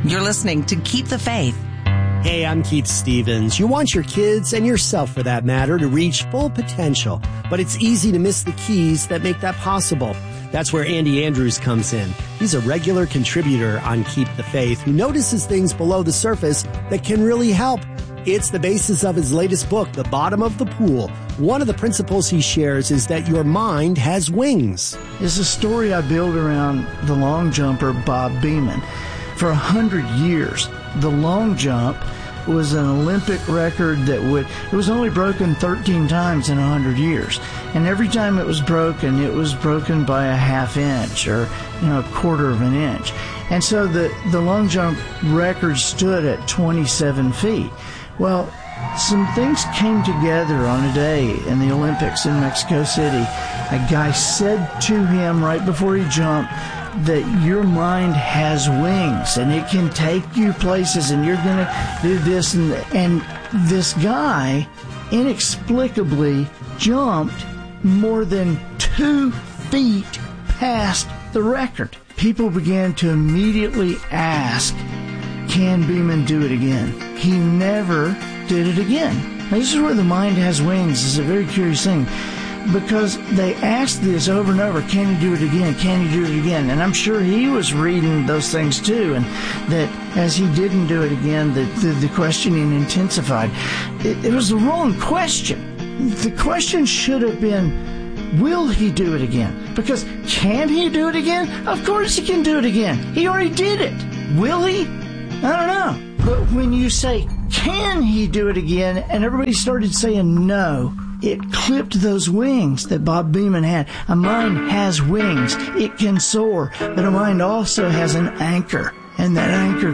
You're listening to Keep the Faith. Hey, I'm Keith Stevens. You want your kids, and yourself for that matter, to reach full potential, but it's easy to miss the keys that make that possible. That's where Andy Andrews comes in. He's a regular contributor on Keep the Faith who notices things below the surface that can really help. It's the basis of his latest book, The Bottom of the Pool. One of the principles he shares is that your mind has wings. It's a story I built around the long jumper Bob Beamon. For 100 years, the long jump was an Olympic record that it was only broken 13 times in 100 years. And every time it was broken by a half inch or, a quarter of an inch. And so the long jump record stood at 27 feet. Well, some things came together on a day in the Olympics in Mexico City. A guy said to him right before he jumped that your mind has wings and it can take you places and you're going to do this. And this guy inexplicably jumped more than 2 feet past the record. People began to immediately ask, can Beamon do it again? He never did it again. Now, this is where the mind has wings. It's a very curious thing because they asked this over and over, can he do it again? Can he do it again? And I'm sure he was reading those things too, and that as he didn't do it again, the questioning intensified. It was the wrong question. The question should have been, will he do it again? Because can he do it again? Of course he can do it again. He already did it. Will he? I don't know. But when you say, can he do it again? And everybody started saying no, it clipped those wings that Bob Beamon had. A mind has wings. It can soar. But a mind also has an anchor. And that anchor